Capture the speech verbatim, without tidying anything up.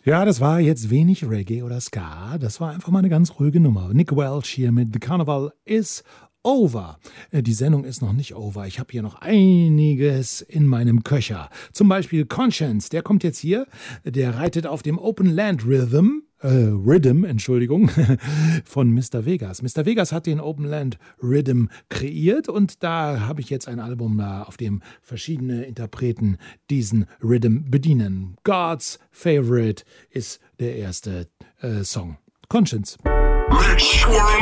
Ja, das war jetzt wenig Reggae oder Ska. Das war einfach mal eine ganz ruhige Nummer. Nick Welch hier mit The Carnival is over. Die Sendung ist noch nicht over. Ich habe hier noch einiges in meinem Köcher. Zum Beispiel Conscience, der kommt jetzt hier. Der reitet auf dem Open Land Rhythm. Äh, Rhythm, Entschuldigung, von Mister Vegas. Mister Vegas hat den Open Land Rhythm kreiert und da habe ich jetzt ein Album da, auf dem verschiedene Interpreten diesen Rhythm bedienen. God's Favorite ist der erste äh, Song. Conscience. Let's swirl